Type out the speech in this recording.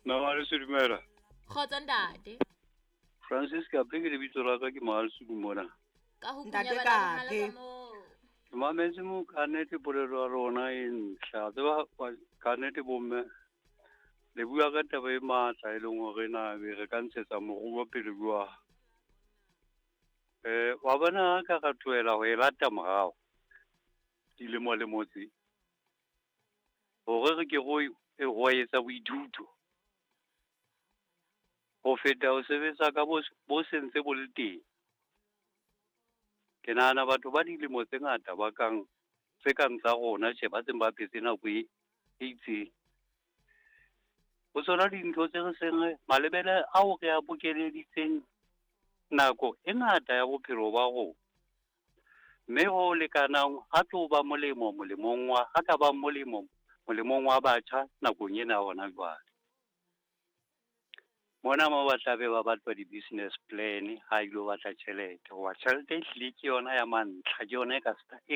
Mahal Sudimera. Kgotso ntate. Francis ka peke le bitso la ka ke Mahal Sudimona. Ka ho Ntate kunya ka bala mohala phe? ka moo. Ke mametse mo ka nnete polelo ya rona e ntlha. Tseba ka nnete bomme le bua ka taba e matla e leng hore na be re ka ntshetsa moruo pele jwang. Wa bona ka ra tlohela ho e lata morao dilemo le motse hore re ke go etsa boithuto ho feta ho sebetsa ka bo sentse bo le teng. Ke nahana batho ba dilemo tse ngata tse kang tsa rona ba tseng ba phetse nako e itseng. Ho tsona dintho tse re seng malebele ao re a bokeleditseng nako e ngata ya bophelo ba rona. Mme ho lekanang ha tlo ba molemong wa batjha nakong ena hona jwale. Mona mo ba tlabe ba batla di-business plan ha ilo batla tjhelete. Hoba tjhelete e hlile ke yona ya mantlha, ke yona e ka